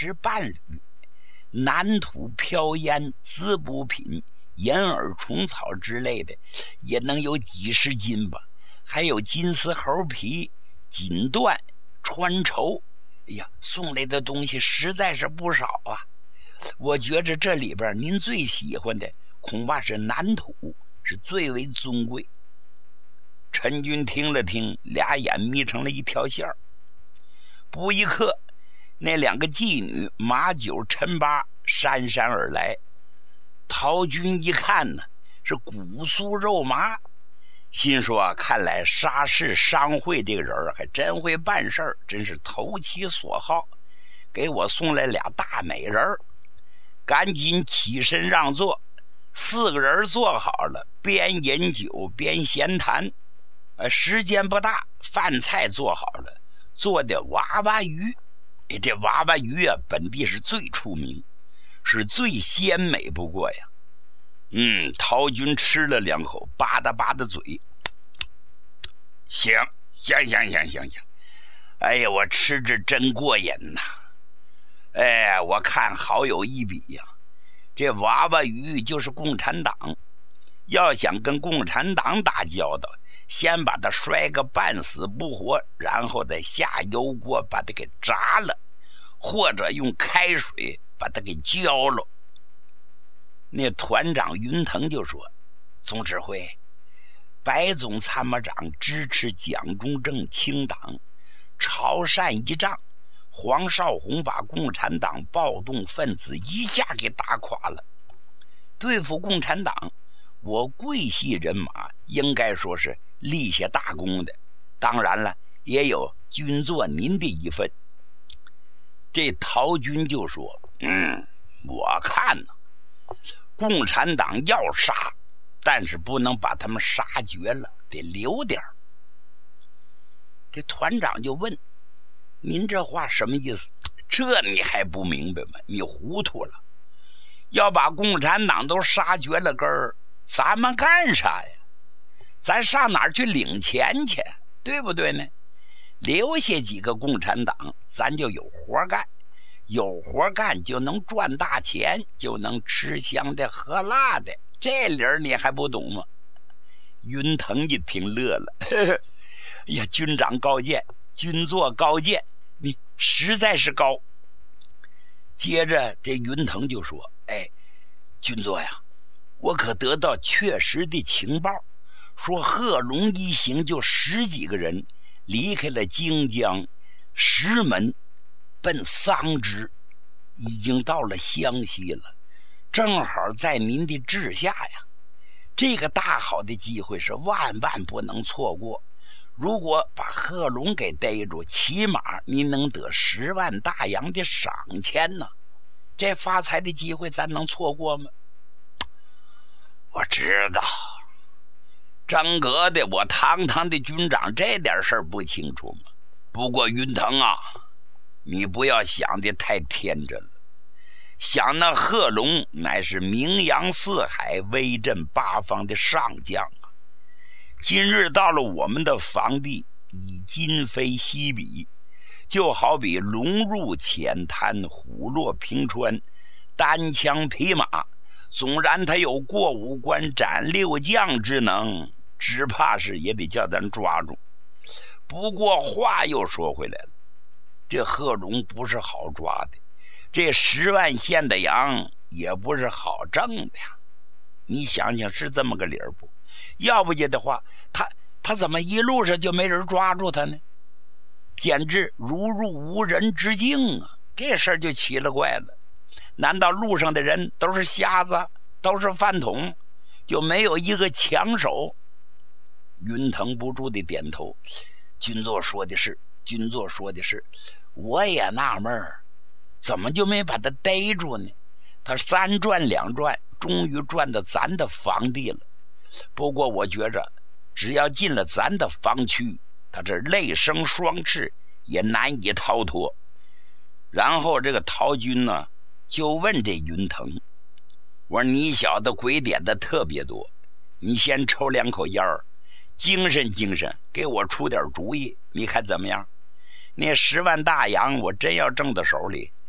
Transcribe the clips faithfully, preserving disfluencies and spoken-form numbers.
之半缕，南土飘烟、滋补品、银耳虫草之类的，也能有几十斤吧。还有金丝猴皮、锦缎、穿绸，哎呀，送来的东西实在是不少啊。我觉着这里边您最喜欢的恐怕是南土，是最为尊贵。陈军听了听，俩眼眯成了一条线儿。不一刻，那两个妓女马九、陈八姗姗而来。陶军一看呢，是骨酥肉麻，心说看来沙氏商会这个人还真会办事儿，真是投其所好，给我送来俩大美人儿。赶紧起身让座，四个人坐好了，边饮酒边闲谈。呃，时间不大，饭菜做好了，做的娃娃鱼。哎，这娃娃鱼啊，本地是最出名，是最鲜美不过呀。嗯，陶军吃了两口，吧嗒吧嗒嘴。行行行行行行，哎呀，我吃着真过瘾呐！哎，我看好有一比呀。这娃娃鱼就是共产党，要想跟共产党打交道，先把它摔个半死不活，然后再下油锅把它给炸了，或者用开水把它给浇了。那团长云腾就说：“总指挥，白总参谋长支持蒋中正清党，潮汕一仗，黄绍竑把共产党暴动分子一下给打垮了。对付共产党，我桂系人马应该说是立下大功的，当然了，也有军座您的一份。”这陶军就说：“嗯，我看呢，共产党要杀，但是不能把他们杀绝了，得留点儿。”这团长就问：“您这话什么意思？这你还不明白吗？你糊涂了。要把共产党都杀绝了根儿，咱们干啥呀？咱上哪儿去领钱去？对不对呢？留下几个共产党，咱就有活干，有活干就能赚大钱，就能吃香的喝辣的。这理儿你还不懂吗？”云腾一听乐了，呵呵，哎呀，军长高见，军座高见，你实在是高。接着这云腾就说：“哎，军座呀，我可得到确实的情报，说贺龙一行就十几个人离开了荆江石门，奔桑植，已经到了湘西了，正好在您的治下呀。这个大好的机会是万万不能错过。如果把贺龙给逮住，起码您能得十万大洋的赏钱呢。这发财的机会咱能错过吗？”“我知道，张格的我堂堂的军长这点事儿不清楚吗？不过云腾啊，你不要想的太天真了。想那贺龙乃是名扬四海、威震八方的上将啊，今日到了我们的防地，已今非昔比，就好比龙入浅滩，虎落平川，单枪匹马，纵然他有过五关斩六将之能，只怕是也得叫咱抓住。不过话又说回来了，这贺龙不是好抓的，这十万现的羊也不是好挣的呀。你想想是这么个理儿不？要不然的话，他他怎么一路上就没人抓住他呢？简直如入无人之境啊！这事儿就奇了怪了。难道路上的人都是瞎子，都是饭桶，就没有一个强手？云腾不住地点头。军座说的是，军座说的是，我也纳闷儿，怎么就没把他逮住呢？他三转两转，终于转到咱的房地了。不过我觉着，只要进了咱的房区，他这泪生双翅也难以逃脱。然后这个陶军呢，就问这云腾：“我说你小子鬼点的特别多，你先抽两口烟儿，精神精神，给我出点主意，你看怎么样？那十万大洋我真要挣到手里，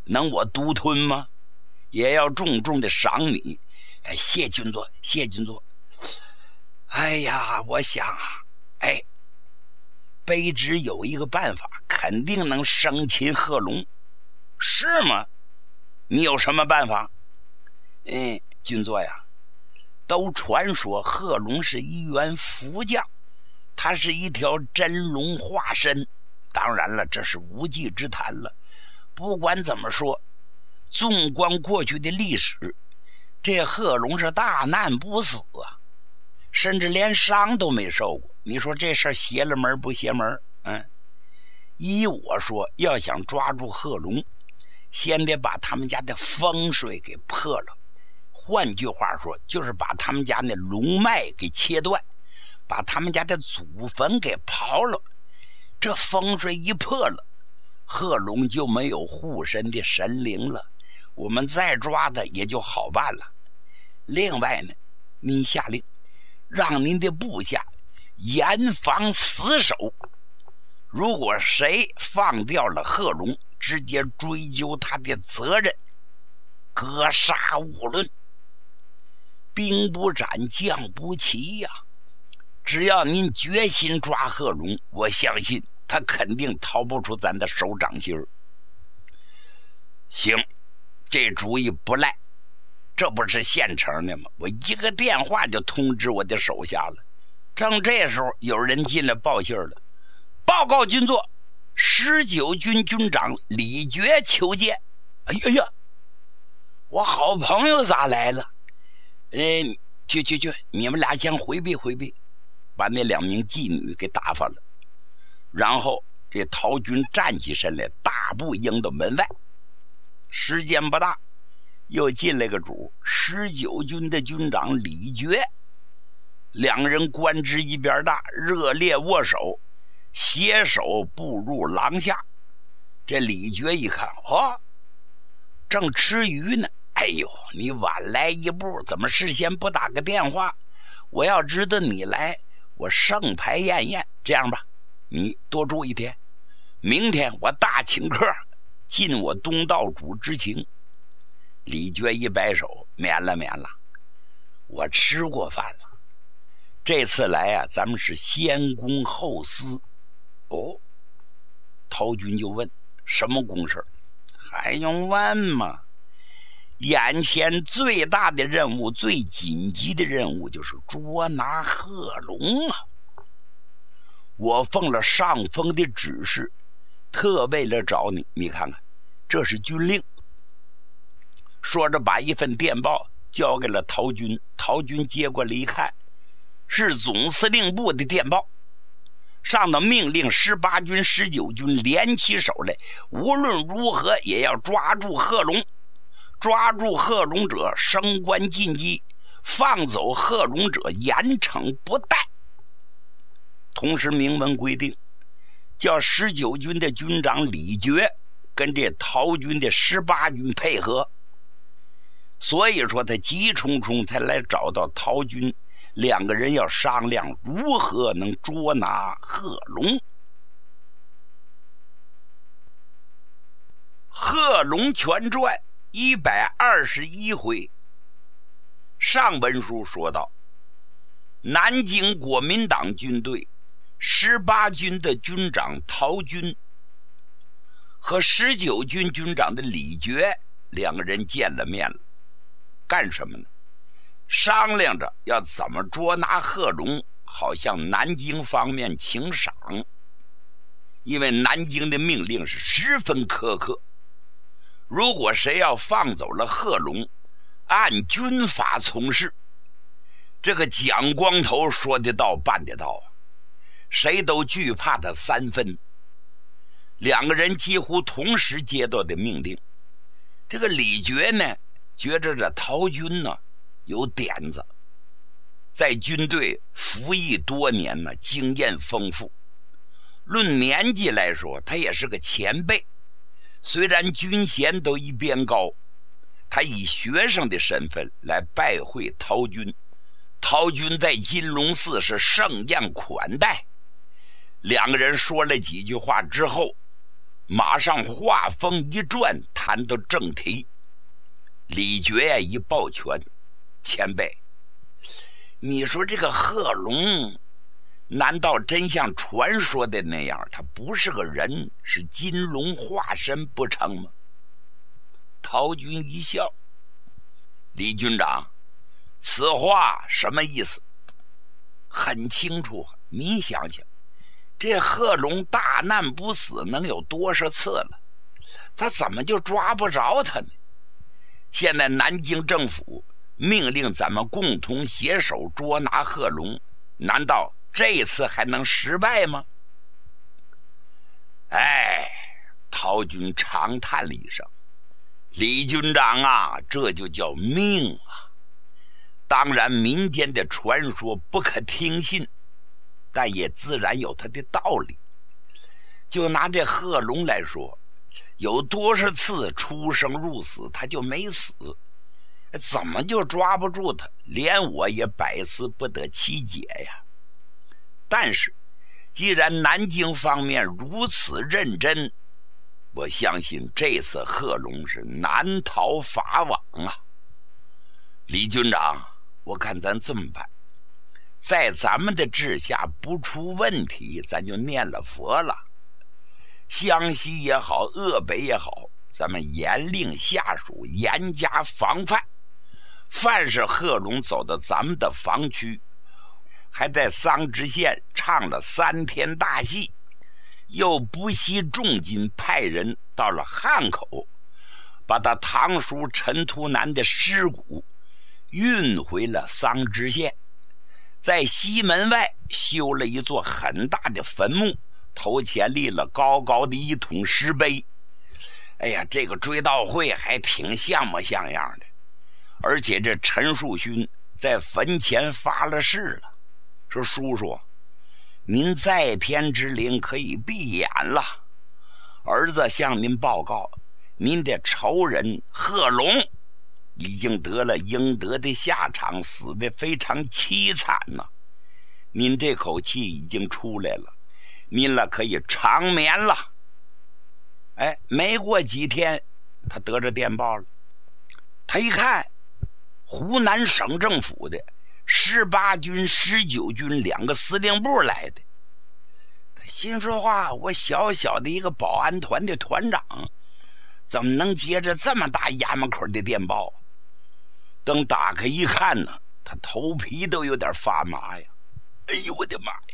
能我独吞吗？也要重重的赏你。哎，谢军座，谢军座。哎呀，我想啊，哎，卑职有一个办法，肯定能生擒贺龙。是吗？你有什么办法？嗯，军座呀，都传说贺龙是一员福将，他是一条真龙化身。当然了，这是无稽之谈了。不管怎么说，纵观过去的历史，这贺龙是大难不死啊，甚至连伤都没受过。你说这事儿邪了门不邪门？嗯，依我说，要想抓住贺龙，先得把他们家的风水给破了。换句话说，就是把他们家那龙脉给切断，把他们家的祖坟给刨了。这风水一破了，贺龙就没有护身的神灵了，我们再抓他也就好办了。另外呢，您下令让您的部下严防死守，如果谁放掉了贺龙，直接追究他的责任，格杀勿论。兵不斩将不齐呀、啊！只要您决心抓贺龙，我相信他肯定逃不出咱的手掌心儿。行，这主意不赖，这不是现成的吗？我一个电话就通知我的手下了。正这时候，有人进来报信了，报告军座，十九军军长李觉求见。哎呀呀，我好朋友咋来了？嗯，去去去，你们俩先回避回避，把那两名妓女给打发了。然后这陶军站起身来，大步迎到门外。时间不大，又进来个主，十九军的军长李觉。两人官职一边大，热烈握手，携手步入廊下。这李觉一看，哦，正吃鱼呢。哎呦，你晚来一步，怎么事先不打个电话？我要知道你来，我盛牌宴宴。这样吧，你多住一天，明天我大请客，尽我东道主之情。李觉一摆手，免了免了，我吃过饭了。这次来啊，咱们是先公后私。哦，陶军就问，什么公事？还用问吗？眼前最大的任务，最紧急的任务就是捉拿贺龙啊！我奉了上峰的指示，特为了找你。你看看，这是军令。说着，把一份电报交给了陶军。陶军接过来一看，是总司令部的电报，上头命令十八军、十九军联起手来，无论如何也要抓住贺龙。抓住贺龙者升官晋级，放走贺龙者严惩不贷。同时明文规定，叫十九军的军长李觉跟这陶军的十八军配合。所以说他急冲冲才来找到陶军，两个人要商量如何能捉拿贺龙。贺龙全传一百二十一回，上文书说到，南京国民党军队十八军的军长陶军和十九军军长的李觉两个人见了面了，干什么呢？商量着要怎么捉拿贺龙，好向南京方面请赏。因为南京的命令是十分苛刻，如果谁要放走了贺龙，按军法从事，这个蒋光头说得到办得到啊，谁都惧怕他三分。两个人几乎同时接到的命令。这个李觉呢，觉着这陶军呢有点子，在军队服役多年呢，经验丰富，论年纪来说他也是个前辈。虽然军衔都一边高，他以学生的身份来拜会陶军。陶军在金龙寺是盛宴款待。两个人说了几句话之后， 马上话锋一转，谈到正题。李觉一抱拳：“前辈，你说这个贺龙，难道真像传说的那样，他不是个人，是金龙化身不成吗？”陶军一笑：“李军长，此话什么意思？”很清楚，你想想，这贺龙大难不死能有多少次了？他怎么就抓不着他呢？现在南京政府命令咱们共同携手捉拿贺龙，难道这次还能失败吗？哎，陶军长叹了一声：“李军长啊，这就叫命啊！当然，民间的传说不可听信，但也自然有它的道理。就拿这贺龙来说，有多少次出生入死，他就没死，怎么就抓不住他？连我也百思不得其解呀。但是，既然南京方面如此认真，我相信这次贺龙是难逃法网啊。李军长，我看咱这么办，在咱们的治下不出问题，咱就念了佛了。湘西也好，鄂北也好，咱们严令下属严加防范。凡是贺龙走到咱们的防区，还在桑植县唱了三天大戏，又不惜重金派人到了汉口，把他堂叔陈图南的尸骨运回了桑植县，在西门外修了一座很大的坟墓，头前立了高高的一桶石碑。哎呀，这个追悼会还挺像模像样的。而且这陈树勋在坟前发了誓了，说：“叔叔，您在天之灵可以闭眼了。儿子向您报告，您的仇人贺龙已经得了应得的下场，死得非常凄惨呐、啊。您这口气已经出来了，您了可以长眠了。”哎，没过几天，他得着电报了。他一看，湖南省政府的十八军、十九军两个司令部来的。他心说话：我小小的一个保安团的团长，怎么能接着这么大衙门口的电报？等打开一看呢，他头皮都有点发麻呀！哎呦，我的妈呀！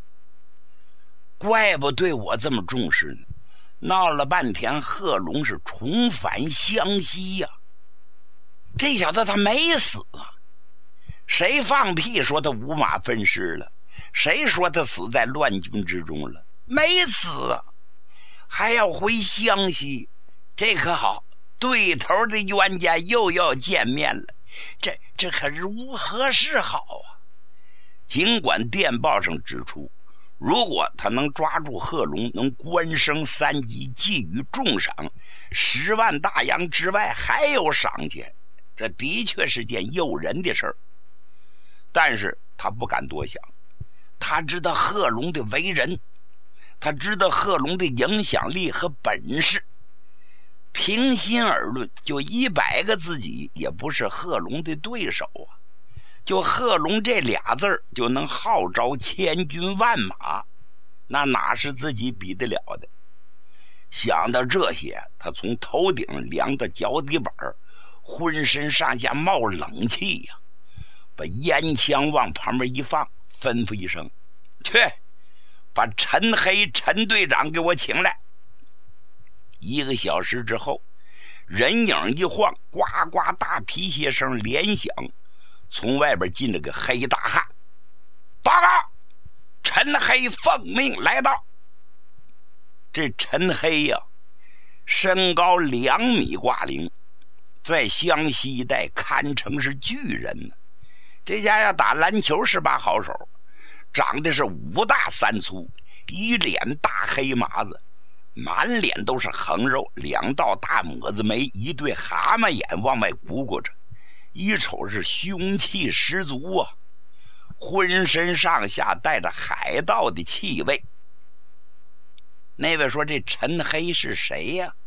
怪不对我这么重视呢。闹了半天，贺龙是重返湘西呀、啊！这小子他没死啊！谁放屁说他五马分尸了？谁说他死在乱军之中了？没死啊！还要回湘西，这可好，对头的冤家又要见面了，这这可如何是好啊？尽管电报上指出，如果他能抓住贺龙，能官升三级，寄予重赏，十万大洋之外还有赏钱，这的确是件诱人的事儿。但是他不敢多想，他知道贺龙的为人，他知道贺龙的影响力和本事。平心而论，就一百个自己也不是贺龙的对手啊。就贺龙这俩字儿就能号召千军万马，那哪是自己比得了的？想到这些，他从头顶凉到脚底板，浑身上下冒冷气呀、啊！把烟枪往旁边一放，吩咐一声：“去，把陈黑陈队长给我请来。”一个小时之后，人影一晃，呱呱大皮鞋声连响。从外边进了个黑大汉，报告，陈黑奉命来到。这陈黑呀、啊，身高两米挂零，在湘西一带堪称是巨人呢。这家要打篮球是把好手，长得是五大三粗，一脸大黑麻子，满脸都是横肉，两道大抹子眉，一对蛤蟆眼往外鼓鼓着。一瞅是凶气十足啊，浑身上下带着海盗的气味。 那位说：“这陈黑是谁呀？”